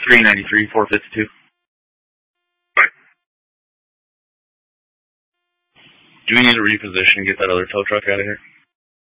393, 452. Right. Do we need to reposition and get that other tow truck out of here?